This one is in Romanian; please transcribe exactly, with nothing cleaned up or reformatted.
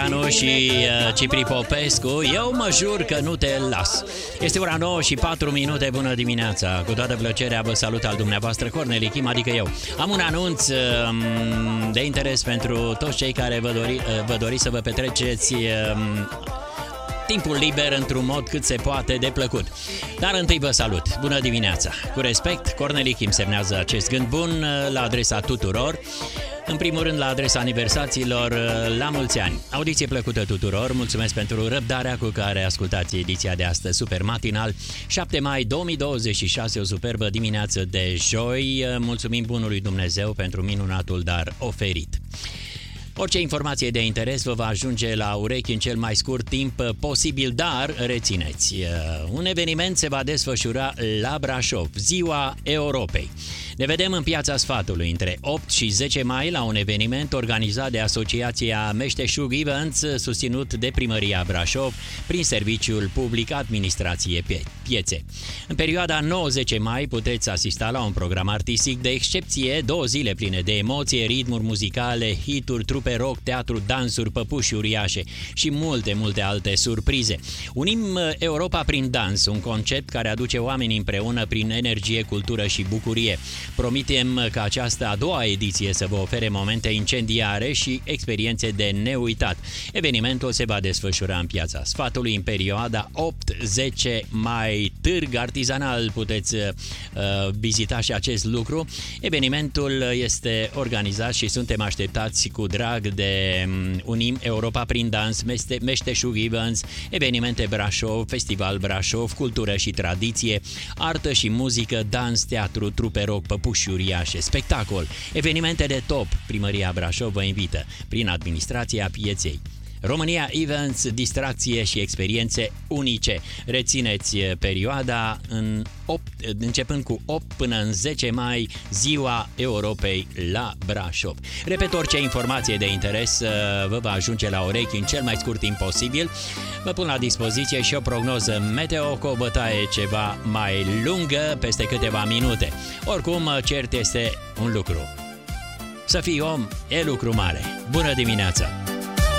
Olteanu și uh, Cipri Popescu. Eu mă jur că nu te las. Este ora nouă și patru minute. Bună dimineața. Cu toată plăcerea vă salut al dumneavoastră Corneli Kim, adică eu. Am un anunț uh, de interes pentru toți cei care vă, dori, uh, vă doriți să vă petreceți uh, timpul liber într-un mod cât se poate de plăcut. Dar întâi vă salut. Bună dimineața. Cu respect, Corneli Kim semnează acest gând bun la adresa tuturor. În primul rând, la adresa aniversațiilor, la mulți ani. Audiție plăcută tuturor, mulțumesc pentru răbdarea cu care ascultați ediția de astăzi super matinal. șapte mai două mii douăzeci și șase, o superbă dimineață de joi. Mulțumim bunului Dumnezeu pentru minunatul dar oferit. Orice informație de interes vă va ajunge la urechi în cel mai scurt timp posibil, dar rețineți, un eveniment se va desfășura la Brașov, Ziua Europei. Ne vedem în Piața Sfatului între opt și zece mai la un eveniment organizat de Asociația Meșteșug Events, susținut de Primăria Brașov prin Serviciul Public Administrație Piețe. În perioada nouă zece mai puteți asista la un program artistic de excepție, două zile pline de emoție, ritmuri muzicale, hituri, trupe rock, teatru, dansuri, păpuși uriașe și multe, multe alte surprize. Unim Europa prin dans, un concept care aduce oamenii împreună prin energie, cultură și bucurie. Promitem că această a doua ediție să vă ofere momente incendiare și experiențe de neuitat. Evenimentul se va desfășura în Piața Sfatului în perioada opt zece mai. Târg artizanal, puteți uh, vizita și acest lucru. Evenimentul este organizat și suntem așteptați cu drag de Unim Europa prin dans, Meșteșug Events, Evenimente Brașov, Festival Brașov, Cultură și Tradiție, Artă și Muzică, Dans, Teatru, Trupe rock, păpuși uriașe, spectacol, evenimente de top. Primăria Brașov vă invită prin administrația pieței. România Events, distracție și experiențe unice. Rețineți perioada în opt, începând cu opt până în zece mai, Ziua Europei la Brașov. Repet, orice informație de interes vă va ajunge la urechi în cel mai scurt timp posibil. Vă pun la dispoziție și o prognoză meteo cu o bătaie ceva mai lungă peste câteva minute. Oricum, cert este un lucru. Să fii om e lucru mare. Bună dimineața!